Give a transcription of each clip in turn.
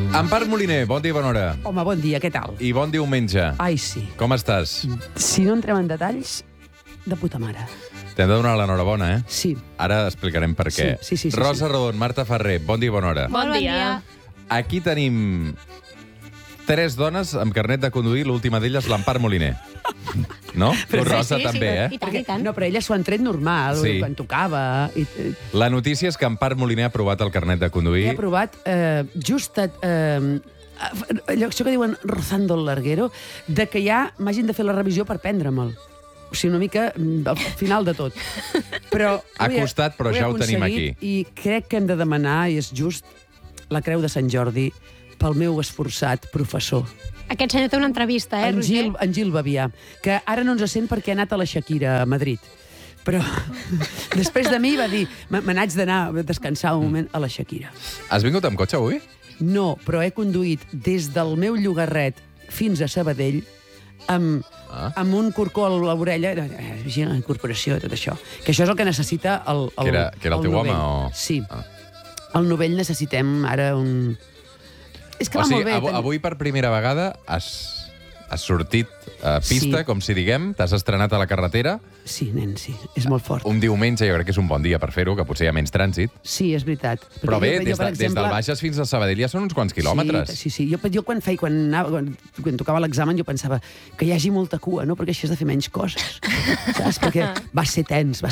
Empar Moliner, bon dia i bona hora. Home, bon dia, què tal? I bon diumenge. Ai, sí. Com estàs? Si no entrem en detalls, de puta mare. T'hem de donar l'enhorabona, eh? Sí. Ara explicarem per què. Sí. Rosa Rodon, Marta Ferrer, bon dia i bona hora. Bon dia. Aquí tenim 3 dones amb carnet de conduir, l'última d'elles l'Empar Moliner. No? Tu, Rosa, sí, també, sí, eh? I tant, i tant. No, però elles s'ho han tret normal, Sí. quan tocava. La notícia és que Empar Moliner ha aprovat el carnet de conduir. He aprovat just això que diuen rozando el larguero, de que ja m'hagin de fer la revisió per prendre'l. O sigui, una mica al final de tot. Però Ha costat, però ja ho tenim aquí. I crec que hem de demanar, i és just, la Creu de Sant Jordi pel meu esforçat professor. Aquest senyor té una entrevista, En Roger? Gil Bavià, que ara no ens sent perquè ha anat a la Shakira a Madrid. Però després de mi va dir, me n'haig d'anar a descansar un moment a la Shakira. Has vingut amb cotxe avui? No, però he conduït des del meu llogarret fins a Sabadell amb un corcó a l'orella, vigila la incorporació, tot això. Que això és el que necessita el Que era el teu novell. home, o...? Sí. Ah. Al novell necessitem ara un... És que O va sigui, molt bé. avui per primera vegada has sortit a pista, Sí. com si diguem, t'has estrenat a la carretera. Sí, nen, sí. És molt fort. Un diumenge jo crec que és un bon dia per fer-ho, que potser hi ha menys trànsit. Sí, és veritat. Però bé, Jo, des per del Baixes fins a Sabadell ja són uns quants quilòmetres. Sí. Jo quan tocava l'examen jo pensava que hi hagi molta cua, no? Perquè així has de fer menys coses. Saps? Perquè va ser tens.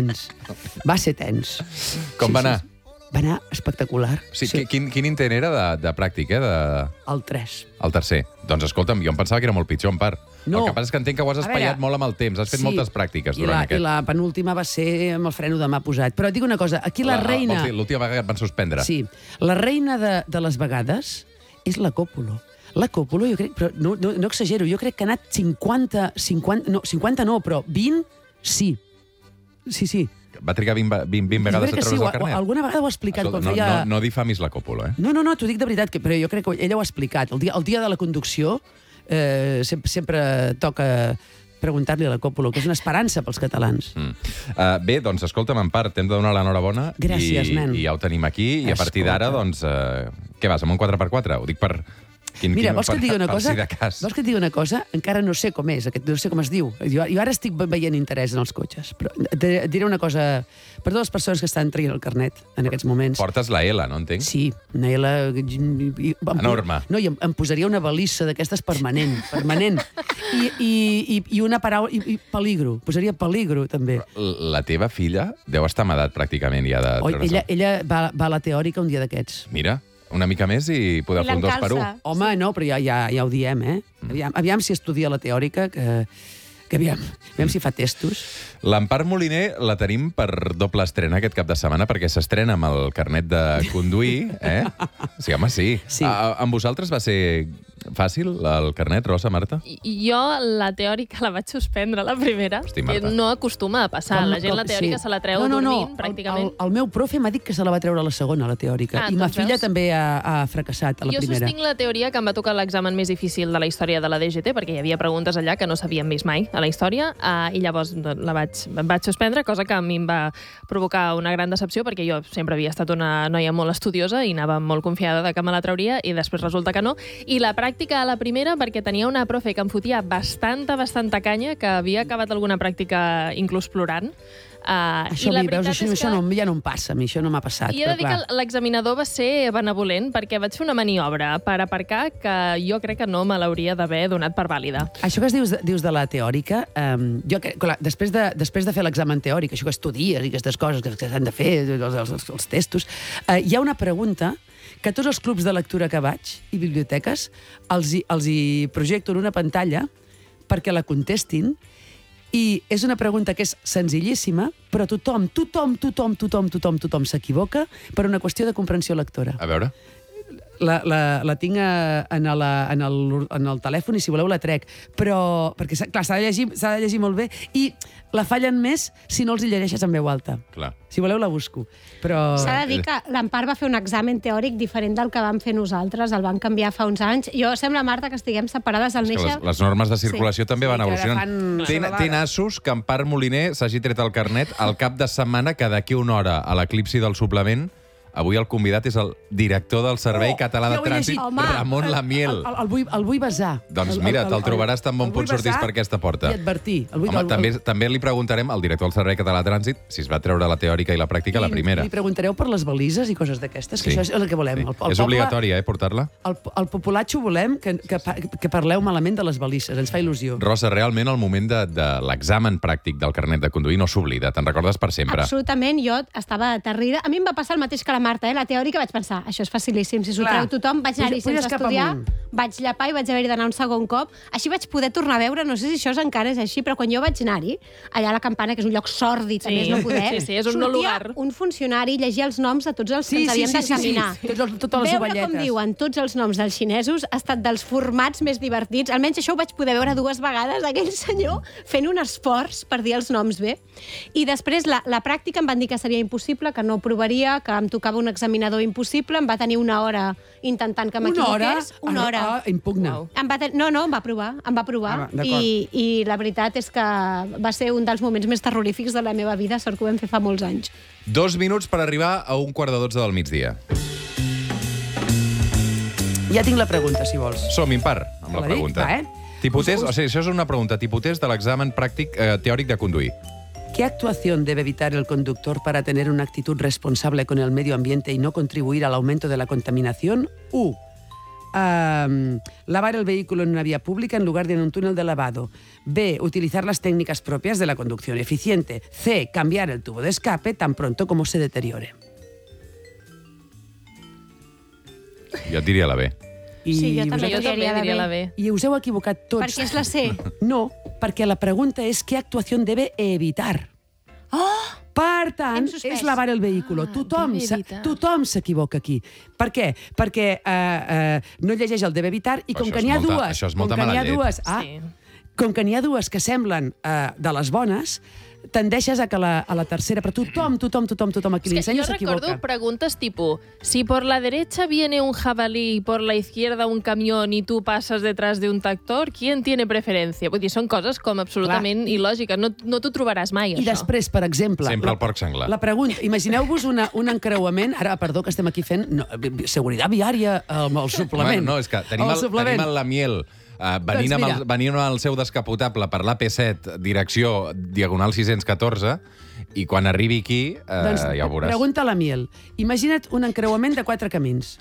Com va anar? Va anar espectacular. Sí. Quin intent era de pràctica, El 3. el tercer? Doncs escolta'm, jo em pensava que era molt pitjor, en part. No. El que passa és que entenc que ho has A espaiat veure, molt amb el temps, has fet moltes pràctiques durant I aquest. la penúltima va ser amb el freno de mà posat. Però et dic una cosa, aquí la reina... Vols dir, l'última vegada que et van suspendre. Sí, la reina de les vegades és la Còpolo. La Còpolo, jo crec, però no exagero, jo crec que ha anat 50 no, però 20, sí. Sí. Va trigar 20 vegades a treure's el carnet. Alguna vegada ho ha explicat. Escolta, Quan feia... no difamis la Còpolo, eh? No, t'ho dic de veritat, però jo crec que ella ho ha explicat. El dia de la conducció sempre toca preguntar-li a la Còpolo, que és una esperança pels catalans. Bé, doncs, escolta'm, en part, t'hem de donar l'enhorabona. Gràcies, nen. I ja ho tenim aquí, i a partir d'ara, doncs, què vas, amb un 4x4? Ho dic per... Mira, vols que et digui una cosa? Si de cas. Vols que et digui una cosa? Encara no sé com és, no sé com es diu. Jo ara estic veient interès en els cotxes. Però et diré una cosa per totes les persones que estan traient el carnet en aquests moments. Portes la L, no entenc? Sí, una L... Enorme. No, i em posaria una balissa d'aquestes permanent. I una paraula... I peligro. Posaria peligro, també. La teva filla deu estar amb edat, pràcticament, ja de treure's Ella va a la teòrica un dia d'aquests. Mira, una mica més i poder fer un 2 per 1. Home, no, però ja ho diem, eh? Aviam si estudia la teòrica, que aviam si fa testos. L'Empar Moliner la tenim per doble estrena aquest cap de setmana, perquè s'estrena amb el carnet de conduir, eh? Sí, home, sí. Amb vosaltres va ser fàcil, el carnet, Rosa, Marta? Jo la teòrica la vaig suspendre, la primera. Hosti, Marta. No acostuma a passar. La gent la teòrica se la treu dormint, pràcticament. El meu profe m'ha dit que se la va treure a la segona, la teòrica. I ma filla també ha fracassat a la primera. Jo sostinc la teoria que em va tocar l'examen més difícil de la història de la DGT, perquè hi havia preguntes allà que no s'havien vist mai a la història, i llavors em vaig suspendre, cosa que a mi em va provocar una gran decepció, perquè jo sempre havia estat una noia molt estudiosa i anava molt confiada de que me la trauria, i després resulta que no. I la pràctica a la primera, perquè tenia una profe que em fotia bastanta canya, que havia acabat alguna pràctica inclús plorant. Això ja no em passa, a mi això no m'ha passat. I he de dir que l'examinador va ser benevolent, perquè vaig fer una maniobra per aparcar que jo crec que no me l'hauria d'haver donat per vàlida. Això que dius de la teòrica, jo clar, després de fer l'examen teòric, això que estudies i aquestes coses que s'han de fer, els testos, hi ha una pregunta que a tots els clubs de lectura que vaig i biblioteques els hi projecto en una pantalla perquè la contestin. I és una pregunta que és senzillíssima, però tothom s'equivoca per una qüestió de comprensió lectora. A veure... La tinc en el telèfon i si voleu la trec, però perquè clar, s'ha de llegir molt bé i la fallen més si no els hi llegeixes en veu alta. Clar. Si voleu la busco. Però... S'ha de dir que l'Empar va fer un examen teòric diferent del que vam fer nosaltres, el van canviar fa uns anys. Jo sembla, Marta, que estiguem separades al néixer. Les normes de circulació també van evolucionant. Té nassos que Empar Moliner s'hagi tret el carnet al cap de setmana que d'aquí una hora a l'eclipsi del suplement Avui el convidat és el director del Servei Català de ja ho he Trànsit, llegit. Ramon Lamiel. El vull besar. Doncs mira, te'l trobaràs tan bon punt sortís per aquesta porta. I advertir. Home, també li preguntarem al director del Servei Català de Trànsit si es va treure la teòrica i la pràctica la primera. Li preguntareu per les balises i coses d'aquestes, que això és el que volem. És obligatori, portar-la? El populatxo volem que parleu malament de les balises, ens fa il·lusió. Rosa, realment el moment de l'examen pràctic del carnet de conduir no s'oblida, te'n recordes per sempre. Absolutament, jo estava aterrida. A mi em va passar el mateix que la Marta, la teòrica vaig pensar, això és facilíssim, si s'ho treu tothom, vaig anar-hi sense estudiar, vaig llapar i vaig haver-hi d'anar un segon cop. Així vaig poder tornar a veure, no sé si això encara és així, però quan jo vaig anar-hi, allà a la Campana, que és un lloc sòrdid, a més no poder, és un no lugar. Un funcionari llegia els noms de tots els que ens havíem d'examinar. Totes les veure com diuen tots els noms dels xinesos ha estat dels formats més divertits. Almenys això ho vaig poder veure 2 vegades, aquell senyor fent un esforç per dir els noms bé. I després la pràctica em van dir que seria impossible, que no provaria, que em tocava un examinador impossible, em va tenir 1 hora intentant que m'equivoqués. 1 hora? Impugna. No, em va provar. I la veritat és que va ser un dels moments més terrorífics de la meva vida, sort que ho vam fer fa molts anys. 2 minuts per arribar a 11:45 del migdia. Ja tinc la pregunta, si vols. Som impar amb la pregunta. Tipotest, o sigui, això és una pregunta tipotest de l'examen pràctic teòric de conduir. ¿Qué actuación debe evitar el conductor para tener una actitud responsable con el medio ambiente y no contribuir al aumento de la contaminación? U. Lavar el vehículo en una vía pública en lugar de en un túnel de lavado. B. Utilizar las técnicas propias de la conducción eficiente. C. Cambiar el tubo de escape tan pronto como se deteriore. Jo et diria la B. Sí, jo també diria la B. I us heu equivocat tots. Perquè és la C. No, perquè la pregunta és ¿qué actuación debe evitar? Per tant, és lavar el vehículo. Tothom s'equivoca aquí. Per què? Perquè no llegeix el debe evitar i com que n'hi ha dues... Això és molta mala llet. Com que n'hi ha dues que semblen de les bones, tendeixes a que a la tercera... Però tothom aquí l'ensenyo s'equivoca. Yo recuerdo preguntas tipo, si por la derecha viene un jabalí y por la izquierda un camión y tú pasas detrás de un tractor, ¿quién tiene preferència? Vull dir, són coses com absolutament il·lògiques. No t'ho trobaràs mai, això. I després, per exemple... Sempre el porc senglar. La pregunta, imagineu-vos un encreuament... Ara, perdó, que estem aquí fent seguretat viària amb el suplement. No, és que tenim el Lamiel venint amb el seu descapotable per l'AP7, direcció diagonal 614, i quan arribi aquí ja ho veuràs. Pregunta a la Miel. Imagina't un encreuament de 4 camins.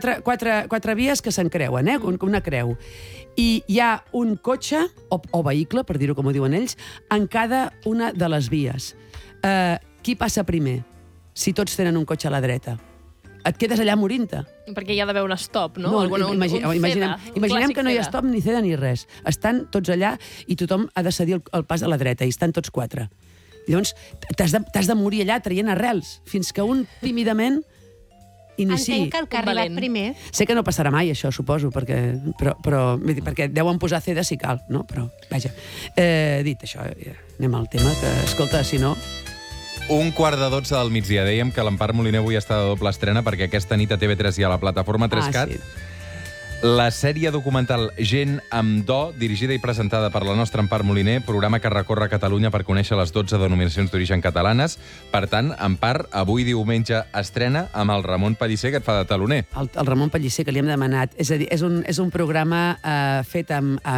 4 vies que s'encreuen, una creu. I hi ha un cotxe, o vehicle, per dir-ho com ho diuen ells, en cada una de les vies. Qui passa primer? Si tots tenen un cotxe a la dreta. Et quedes allà morint-te. Perquè hi ha d'haver un stop, no? Imaginem que no hi ha stop ni ceda ni res. Estan tots allà i tothom ha de cedir el pas a la dreta i estan tots 4. Llavors, t'has de morir allà traient arrels fins que un tímidament iniciï. Entenc que el que ha arribat primer... Sé que no passarà mai, això, suposo, perquè deuen posar ceda si cal, no? Però, vaja, dit això, anem al tema, que, escolta, si no... 11:45 del migdia. Dèiem que l'Empar Moliner avui està de doble estrena perquè aquesta nit a TV3 hi ha la plataforma 3CAT. La sèrie documental Gent amb do, dirigida i presentada per la nostra Empar Moliner, programa que recorre Catalunya per conèixer les 12 denominacions d'origen catalanes. Per tant, Empar, avui diumenge estrena amb el Ramon Pellicer, que et fa de taloner. El Ramon Pellicer, que li hem demanat. És a dir, és un programa fet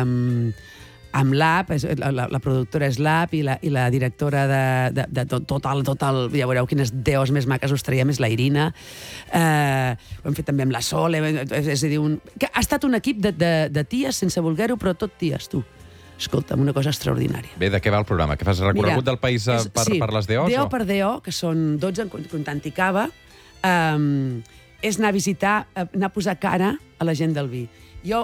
amb l'AP, la productora és l'AP i la directora de Total, ja veureu quines deos més maques us traiem, és la Irina. Ho hem fet també amb la Sole, és a dir, ha estat un equip de ties, sense voler-ho, però tot ties, tu. Escolta'm, una cosa extraordinària. Bé, de què va el programa? Que fas recorregut del país per les DOs? DO per DO, que són 12 comptant i cava, és anar a visitar, anar a posar cara a la gent del vi. Jo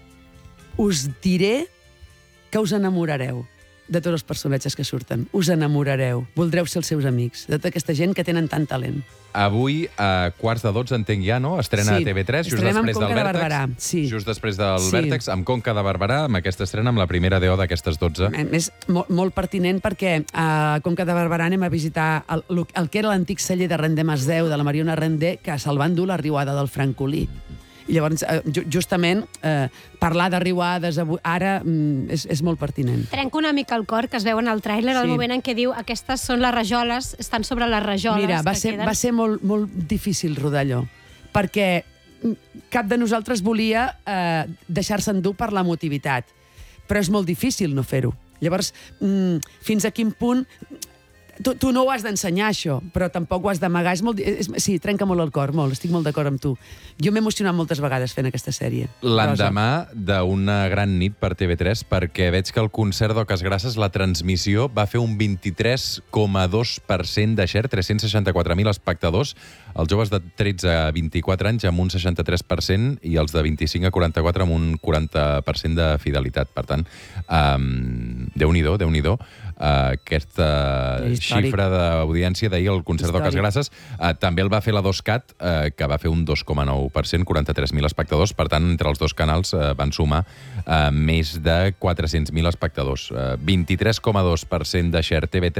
us diré que us enamorareu de tots els personatges que surten. Us enamorareu. Voldreu ser els seus amics, de tota aquesta gent que tenen tant talent. Avui, a 11:45, entenc ja, no? Estrena a TV3, just després del Vèrtex. Just després del Vèrtex, amb Conca de Barberà, amb aquesta estrena, amb la primera DO d'aquestes 12. És molt pertinent perquè a Conca de Barberà anem a visitar el que era l'antic celler de Rendé Masdeu, de la Mariona Rendé, que se'l van dur la riuada del Francolí. I llavors, justament, parlar de riuades ara és molt pertinent. Trenco una mica el cor, que es veu en el tràiler, al moment en què diu aquestes són les rajoles, estan sobre les rajoles. Mira, va ser molt difícil rodar allò, perquè cap de nosaltres volia deixar-se endur per l'emotivitat, però és molt difícil no fer-ho. Llavors, fins a quin punt... Tu no ho has d'ensenyar, això, però tampoc ho has d'amagar. Sí, trenca molt el cor, molt. Estic molt d'acord amb tu. Jo m'he emocionat moltes vegades fent aquesta sèrie. L'endemà d'una gran nit per TV3, perquè veig que el concert d'Oques Grasses, la transmissió, va fer un 23,2% de share, 364.000 espectadors, els joves de 13 a 24 anys amb un 63% i els de 25 a 44 amb un 40% de fidelitat. Per tant, Déu-n'hi-do, Déu-n'hi-do. Aquesta xifra d'audiència d'ahir al concert d'Oques Grasses. També el va fer la 2CAT, que va fer un 2,9%, 43.000 espectadors. Per tant, entre els dos canals van sumar més de 400.000 espectadors. 23,2% de share TV3.